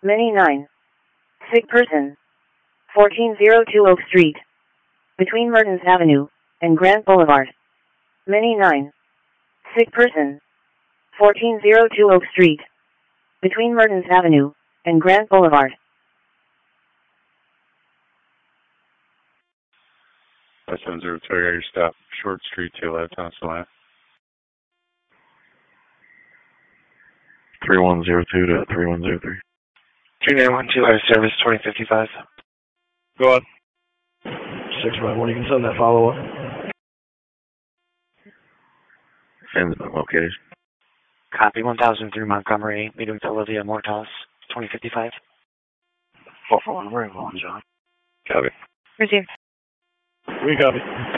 Many 9. Sick person. 1402 Oak Street. Between Mertens Avenue and Grant Boulevard. Many 9. Sick person. 1402 Oak Street. Between Mertens Avenue and Grant Boulevard. 5702, I got your stop. Short Street, tail left, Tonsilana. 3102 to 3103. 2912 out of service, 2055. Go on. 651, you can send that follow-up. And located. Copy 1003 Montgomery, meeting with Olivia Mortos, 2055. 441, where are you going, John? Copy. Receive. We copy.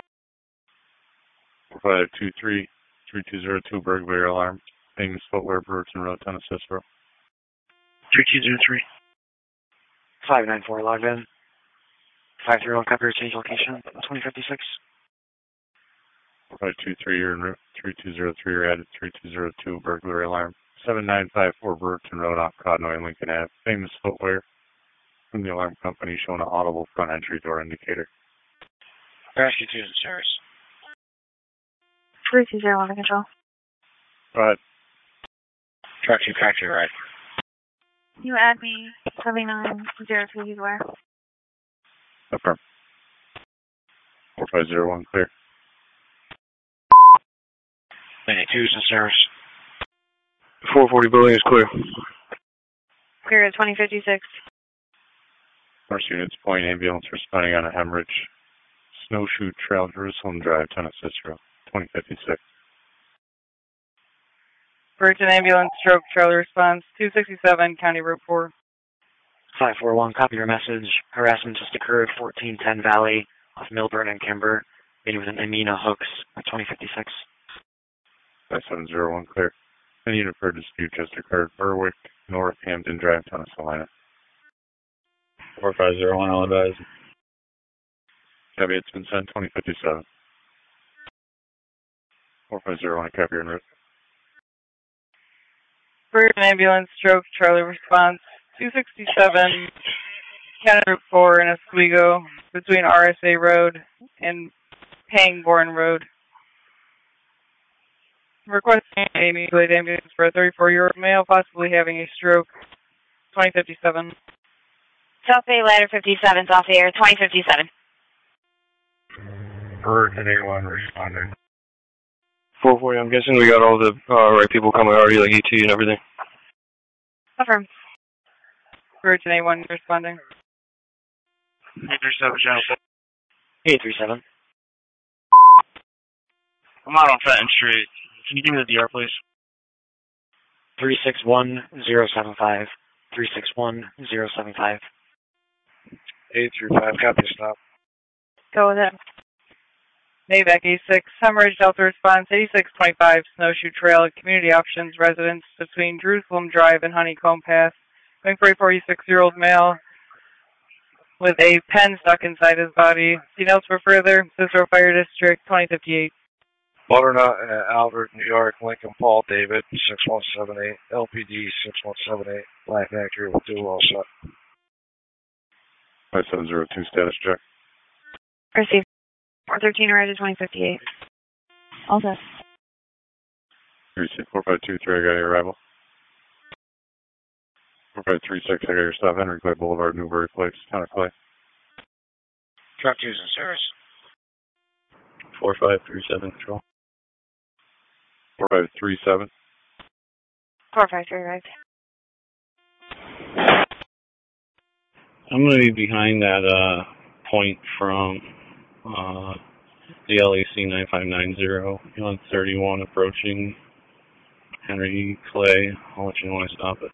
4523 3202 burglary alarm. Famous footwear, Burton Road, Tennessee Road. 3203. 594 logged in. 531 copy change location, 2056. 523, you're in route 3203, you're added 3202 burglary alarm. 7954 Burton Road off Codnoy and Lincoln Ave. Famous footwear from the alarm company showing an audible front entry door indicator. Rescue 2 in service. 3201 control. Go ahead. Truck 2 factory right. You add me 7902 use where? Affirm. 4501 clear. 92 is in service. 440 building is clear. Clear at 2056. First units point ambulance responding on a hemorrhage. Snowshoe Trail, Jerusalem Drive, Tennessee Road, 2056. Burton ambulance stroke trailer response 267 County Route 4. 541 copy your message. Harassment just occurred 1410 Valley off Milburn and Kimber. Meeting with an Amina Hooks, 2056. 5701 clear. Any unit for dispute just occurred. Berwick, North Hampton Drive, Tennessee. 4501, I'll advise. Copy, it's been sent, 2057. 4501, copy your route. Burton ambulance stroke trailer response 267 County Route 4 in Oswego between RSA Road and Pangborn Road. Requesting a mutual aid ambulance for a 34-year-old male possibly having a stroke. 2057. South Bay Ladder 57, off the air, 2057. Burton A1 responding. 440, I'm guessing we got all the right people coming already, like ET and everything. Affirm. Burton A1 responding. 837 Channel 837. I'm out on Fenton Street. Can you give me the DR, please? 361075. 361075. 835, copy, stop. Go with it. Navac A6, hemorrhage Delta response 8625 Snowshoe Trail, community options residence between Jerusalem Drive and Honeycomb Path. Going for a 46-year-old male with a pen stuck inside his body. See notes for further. Cicero Fire District 2058. Butternut, Albert, New York, Lincoln Paul, David, 6178, LPD 6178, Black Factory with dual all set. 5702, status check. Received. 413 arrived at 2058. All set. 4523, I got your arrival. 4536, I got your stop. Henry Clay Boulevard, Newbury Place, Town of Clay. Truck 2 is in service. 4537, control. 4537. 453 arrived. I'm going to be behind that point from the LAC 9590. On 31 approaching Henry Clay. I'll let you know when I stop it.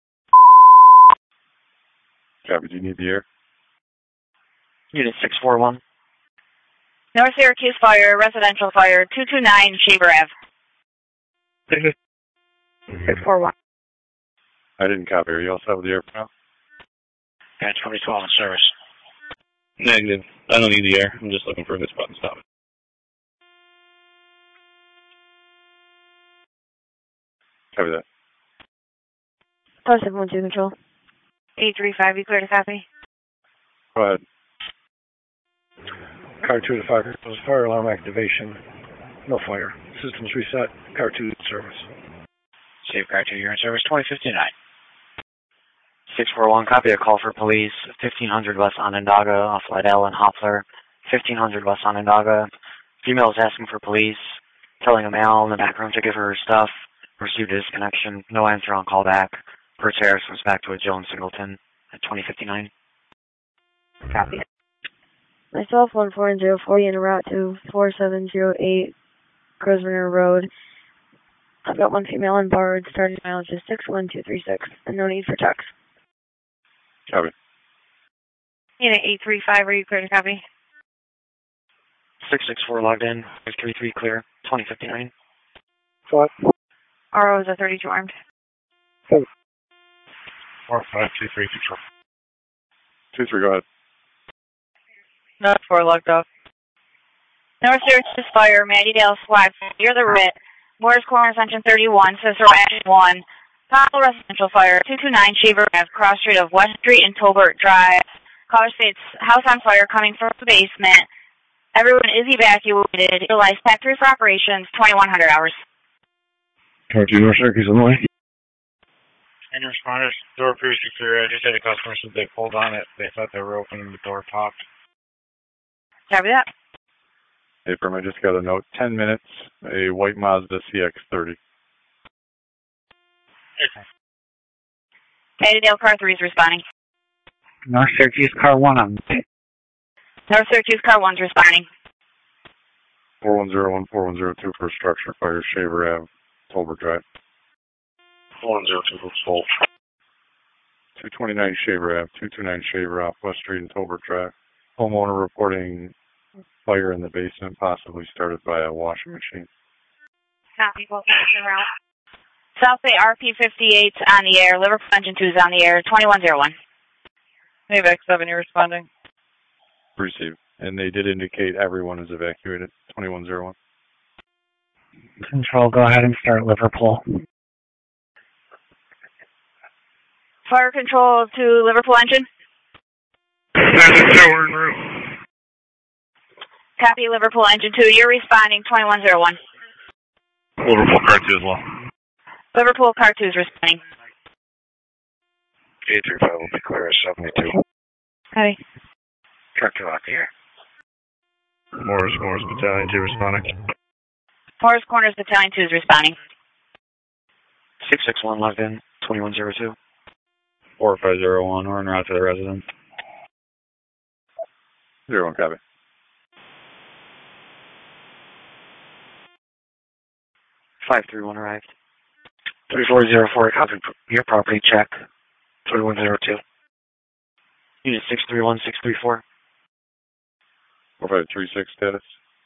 Copy, do you need the air? Unit 641. North Syracuse Fire, residential fire, 229 Shaver Ave. 641. I didn't copy. Are you all set with the air for now? Got 2012 in service. Negative. I don't need the air. I'm just looking for a good spot to stop it. Copy that. Positive 1-2 control. 835, you clear to copy? Go ahead. Car 2 to fire alarm activation. No fire. Systems reset. Car 2 in service. Save Car 2, you're in service 2059. 641, copy a call for police, 1500 West Onondaga off Liddell and Hopler, 1500 West Onondaga. Female is asking for police, telling a male in the back room to give her stuff, received a disconnection, no answer on call back. Purse Harris was back to a Jones Singleton at 2059. Copy. Myself, 14040 en route to 4708 Grosvenor Road. I've got one female on board, starting mileage is 61236, and no need for text. Copy. Unit 835, are you clear to copy? 664 logged in, 533 clear, 2059. What? ROs are 32 armed. 4523 control. 23, go ahead. No, 4 locked off. North Syracuse Fire, Mattydale Swag, near the RIT, Moore's Corner, Ascension 31, Cicero Action 1, Powell Residential Fire, 229 Shaver Ave, cross street of West Street and Tolbert Drive. Caller states, house on fire coming from the basement. Everyone is evacuated. Utilize TAC 3 for operations, 2100 hours. Car 2 North Syracuse, Illinois. And responders, door previously clear. I just had a customer said they pulled on it. They thought they were open and the door popped. Copy that. Hey, Firm, I just got a note. 10 minutes, a white Mazda CX-30. Mattydale Car 3 is responding. North Syracuse Car 1 on. North Syracuse Car 1 is responding. 4101, 4102 for structure fire, Shaver Ave, Tolbert Drive. 4102 for full. 229 Shaver Ave, 229 Shaver off West Street and Tolbert Drive. Homeowner reporting fire in the basement, possibly started by a washing machine. Copy, both in route. South Bay RP-58 on the air. Liverpool Engine 2 is on the air. 2101. Maybach 7, you're responding. Received. And they did indicate everyone is evacuated. 2101. Control, go ahead and start Liverpool. Fire control to Liverpool Engine. Copy, Liverpool Engine 2. You're responding. 2101. Liverpool Car 2 as well. Liverpool Car 2 is responding. 835 will be clear at 72. Hi. Truck 2 out there. Morris Battalion 2 responding. Morris Corners Battalion 2 is responding. 661 logged in, 2102. 4501, we're en route to the residence. 01, copy. 531 arrived. 3404, copy your property check. 2102. Unit 631634. 4536 status.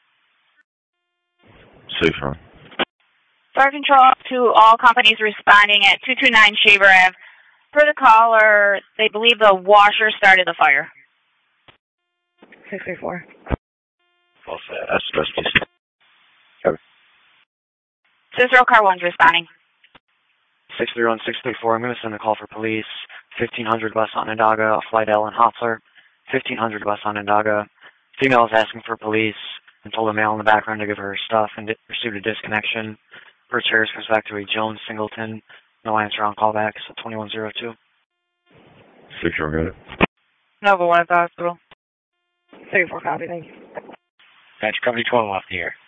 Safe run. Fire control to all companies responding at 229 Shaver Ave. Per the caller, they believe the washer started the fire. 634. All set. Asbestos. Copy. Cicero Car 1's responding. 631 634, I'm going to send a call for police. 1500 West Onondaga, off Liddell and Hopler. 1500 West Onondaga. Female is asking for police and told a male in the background to give her stuff and received a disconnection. Purse Harris goes back to a Jones Singleton. No answer on callback, so 2102. 6 got it. Nova 1 at the hospital. 34 copy, thank you. Batch Company 12 off the air.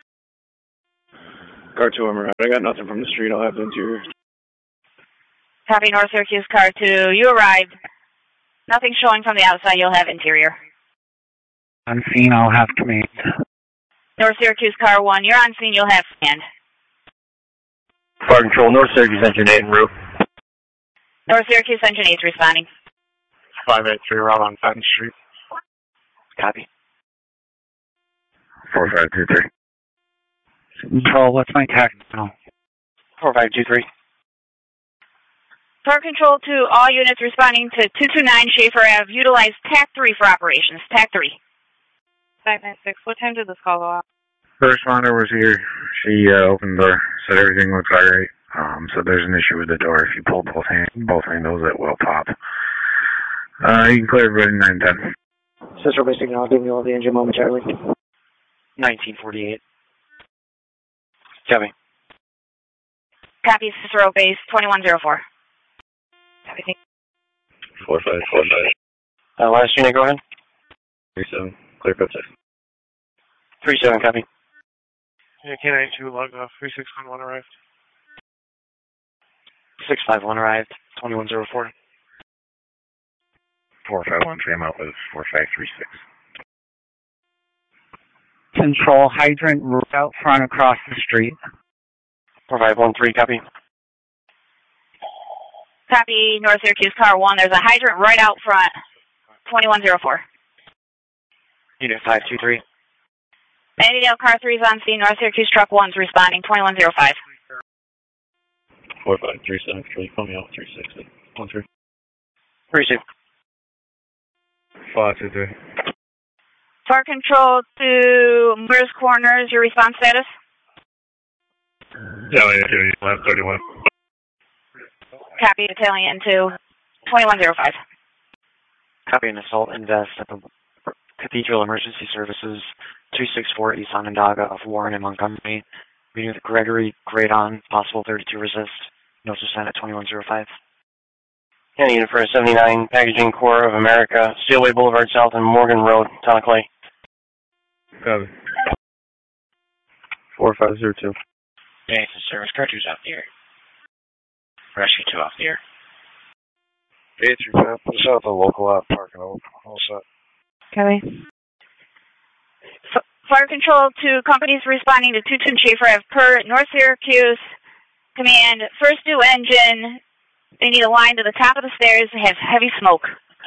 Car 2, I'm around. I got nothing from the street. I'll have the interior. Copy North Syracuse Car 2. You arrived. Nothing showing from the outside. You'll have interior. On scene, I'll have command. North Syracuse Car 1. You're on scene. You'll have command. Fire control, North Syracuse Engine 8 en route. North Syracuse Engine 8 is responding. 583 route on Patton Street. Copy. 4523. Control, what's my tag now? 4523. Fire control to all units responding to 229 Schaefer Ave. Utilize TAC 3 for operations. TAC 3. 596. What time did this call go off? First responder was here. She opened the door, said everything looks alright. Said there's an issue with the door. If you pull both handles, it will pop. You can clear everybody 910. Cicero Base Signal, I'll give you all the engine momentarily. 1948. Copy. Copy, Cicero Base 2104. Copy. 4545. Last unit, go ahead. 37. Clear code 6. 37, copy. Yeah, K92 log off. 3611 arrived. 651 arrived. 2104. 451, tram out with 4536. Control hydrant right out front across the street. 4513, copy. Copy, North Syracuse Car 1. There's a hydrant right out front. 2104. Unit 523. Annandale Car 3 is on scene. North Syracuse Truck 1's responding. 2105. 4537, call me out 360. 13. Receive. 523. Fire control to Moores Corners. Your response status? Battalion 31. Copy, Battalion 2. 2105. Copy an assault and vest at the Cathedral Emergency Services, 264 East Onondaga of Warren and Montgomery. Meeting with Gregory Gradon, possible 32 resist. Notes are sent at 2105. County Unit for 79, Packaging Corps of America, Steelway Boulevard South and Morgan Road, Town of Clay. Copy. 4502. Hey, service car 2's off the air. Rescue 2 off the air. 835, put us out the local lot parking all set. Copy. Fire control to companies responding to 22 Schaefer Ave per North Syracuse. Command, first due engine. They need a line to the top of the stairs. It has heavy smoke.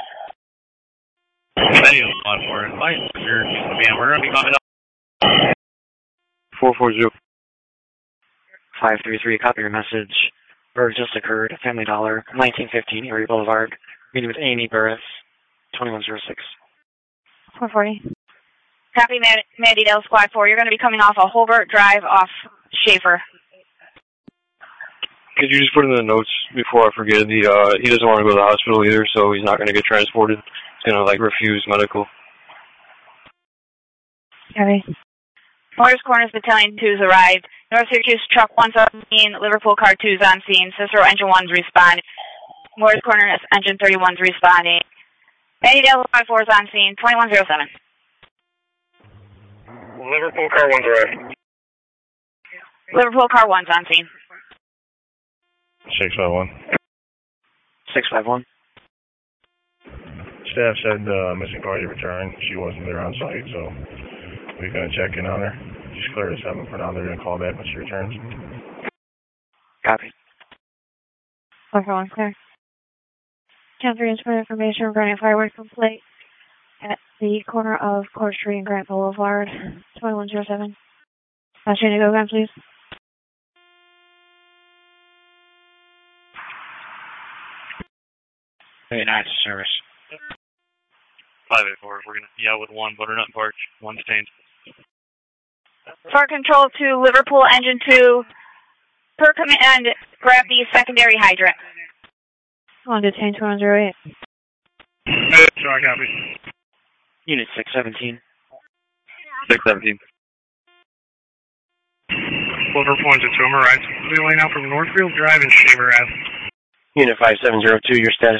Radio 1 4 Syracuse. We're going to be coming up. 440. 533, copy your message. Birth just occurred, Family Dollar, 1915 Erie Boulevard. Meeting with Amy Burris, 2106. 440. Copy, Mandydale Squad 4. You're going to be coming off a Holbert Drive off Schaefer. Could you just put in the notes before I forget? He doesn't want to go to the hospital either, so he's not going to get transported. He's going to refuse medical. Copy. Moores Corners Battalion 2's arrived. North Syracuse Truck 1's on scene. Liverpool Car 2's on scene. Cicero Engine 1's responding. Moores Corners Engine 31's responding. Annandale Car 4's on scene. 2107. Liverpool Car 1's arrived. Liverpool Car 1's on scene. 651. 651. Staff said missing party returned. She wasn't there on site, so we're going to check in on her. She's clear to 7 for now. They're going to call back when she returns. Copy. 441 clear. Count 3 is for information regarding a fireworks complaint at the corner of Court Street and Grant Boulevard, 2107. Last unit to go again, please. Hey, nice service. 584. We're going to yell with 1 butternut porch, 1 stained. Fire control to Liverpool Engine 2. Per command, grab the secondary hydrant. On detain 2108. Sorry, copy. Unit 617. 617. Liverpool Engine 2, I'm arrived. We're laying out from Northfield Drive and Shaver Ave. Unit 5702, your status.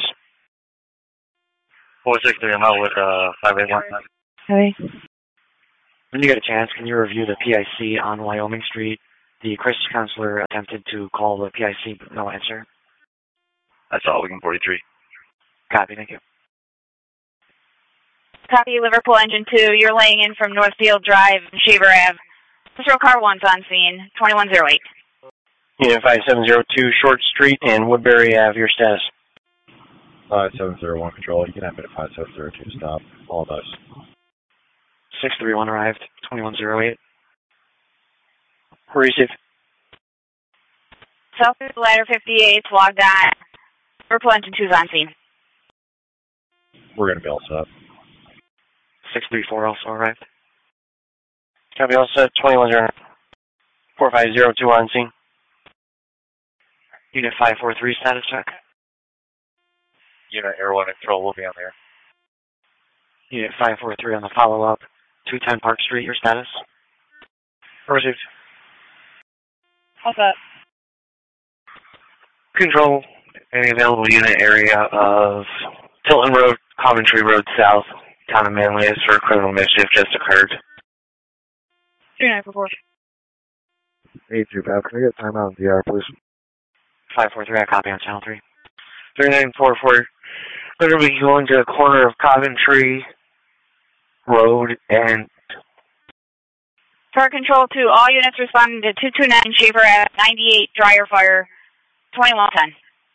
463, I'm out with 581. Copy. When you get a chance, can you review the PIC on Wyoming Street? The crisis counselor attempted to call the PIC, but no answer. That's all, Lincoln 43. Copy, thank you. Copy, Liverpool Engine 2. You're laying in from Northfield Drive and Shaver Ave. Cicero Car 1's on scene, 2108. Unit 5702, Short Street and Woodbury Ave, your status. 5701 control, you can have it at 5702, stop, all of us. 631 arrived, 2108. Receive. South Ladder 58, logged on. Liverpool Engine 2's on scene. We're going to be all set. 634 also arrived. Copy, all set, 2109. 4502 on scene. Unit 543 status check. Unit Air 1 Control will be on there. Unit 543 on the follow-up. 210 Park Street, your status? Received. What's that? Control, any available unit area of Tilton Road, Coventry Road South, Town of Manlius for criminal mischief just occurred. 3944. 825, can I get timeout in DR, please? 543, I copy on channel 3. 3944. We're going to be going to the corner of Coventry Road and... Fire control to all units responding to 229 Shaver at 98 Dryer Fire, 2110.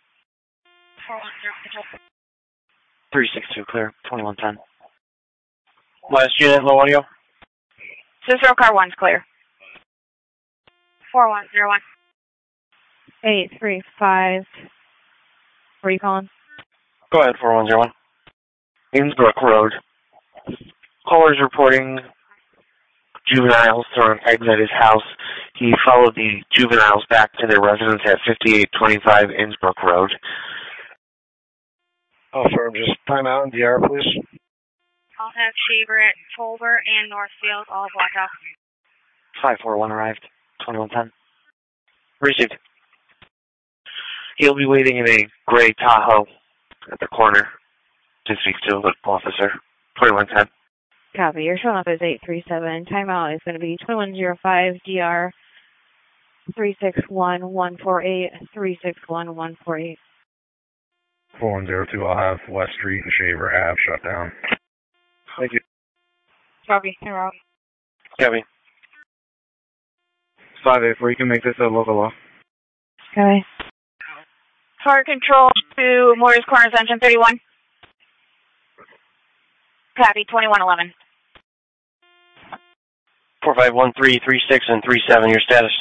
362 clear, 2110. Last unit, low audio. Cicero car 1's clear. 4101. 835. Where are you calling? Go ahead, 4101. Innsbrook Road. Caller's reporting juveniles throwing eggs at his house. He followed the juveniles back to their residence at 5825 Innsbrook Road. Oh, firm, just time out in DR, please. I'll have Shaver at Tolbert and Northfield all blocked off. 541 arrived, 2110. Received. He'll be waiting in a gray Tahoe at the corner to speak to an officer. 2110. Copy. You're showing up as 837. Timeout is going to be 2105 DR 361148 361148. 4102, I'll have West Street and Shaver Ave shut down. Thank you. Copy. Hey, Rob. Copy. 584, you can make this a local law. Okay. Fire control to Morris Corners, engine 31. Copy, 2111. 4513, 36, and 37, your status.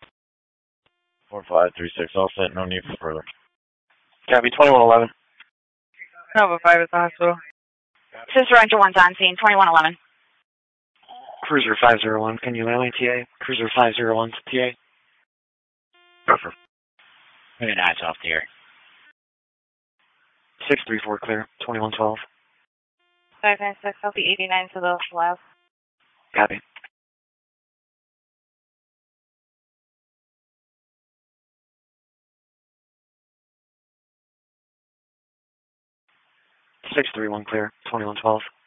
4536, all set, no need for further. Copy, 2111. Nova 5 at the hospital. Cicero engine 1's on scene, 2111. Cruiser 501, can you alley TA? Cruiser 501 to TA. Perfect. Good night, off the air. 634 clear, 2112. 596, I'll be 89 to the left. Copy. Six 31 clear, 2112.